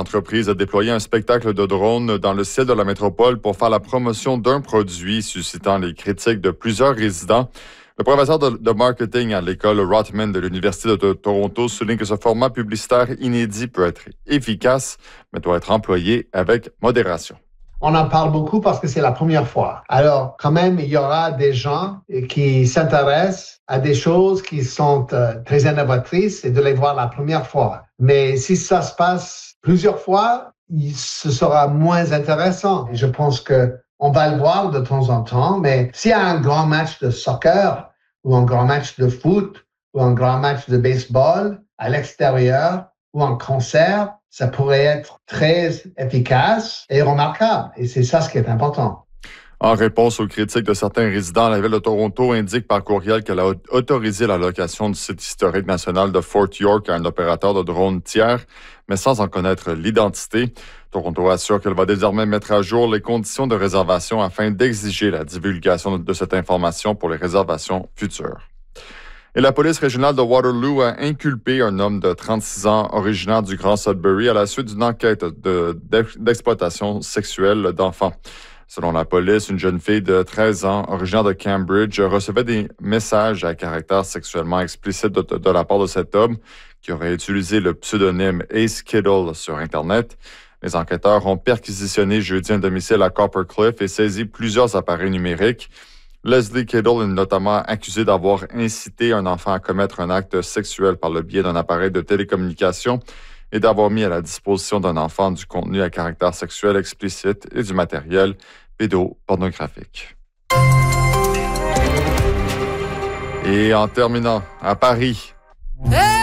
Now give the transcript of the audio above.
l'entreprise a déployé un spectacle de drones dans le ciel de la métropole pour faire la promotion d'un produit, suscitant les critiques de plusieurs résidents. Le professeur de marketing à l'école Rotman de l'Université de Toronto souligne que ce format publicitaire inédit peut être efficace, mais doit être employé avec modération. On en parle beaucoup parce que c'est la première fois. Alors, quand même, il y aura des gens qui s'intéressent à des choses qui sont très innovatrices et de les voir la première fois. Mais si ça se passe plusieurs fois, ce sera moins intéressant. Et je pense qu'on va le voir de temps en temps, mais s'il y a un grand match de soccer ou un grand match de foot ou un grand match de baseball à l'extérieur ou un concert, ça pourrait être très efficace et remarquable. Et c'est ça ce qui est important. En réponse aux critiques de certains résidents, la Ville de Toronto indique par courriel qu'elle a autorisé la location du site historique national de Fort York à un opérateur de drone tiers, mais sans en connaître l'identité. Toronto assure qu'elle va désormais mettre à jour les conditions de réservation afin d'exiger la divulgation de cette information pour les réservations futures. Et la police régionale de Waterloo a inculpé un homme de 36 ans originaire du Grand Sudbury à la suite d'une enquête d'exploitation sexuelle d'enfants. Selon la police, une jeune fille de 13 ans, originaire de Cambridge, recevait des messages à caractère sexuellement explicite de la part de cet homme qui aurait utilisé le pseudonyme Ace Kittle sur Internet. Les enquêteurs ont perquisitionné jeudi un domicile à Coppercliff et saisi plusieurs appareils numériques. Leslie Kittle est notamment accusée d'avoir incité un enfant à commettre un acte sexuel par le biais d'un appareil de télécommunication et d'avoir mis à la disposition d'un enfant du contenu à caractère sexuel explicite et du matériel pédopornographique. Et en terminant, à Paris,